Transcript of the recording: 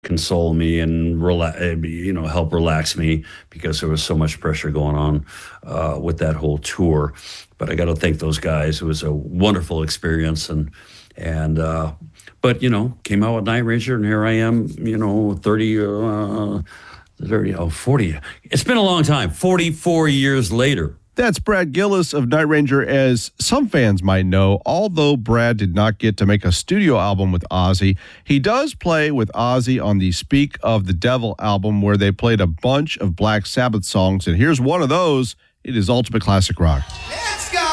console me and help relax me because there was so much pressure going on with that whole tour. But I got to thank those guys. It was a wonderful experience, but came out with Night Ranger, and here I am, 40. It's been a long time. 44 years later. That's Brad Gillis of Night Ranger, as some fans might know. Although Brad did not get to make a studio album with Ozzy, he does play with Ozzy on the Speak of the Devil album, where they played a bunch of Black Sabbath songs. And here's one of those. It is Ultimate Classic Rock.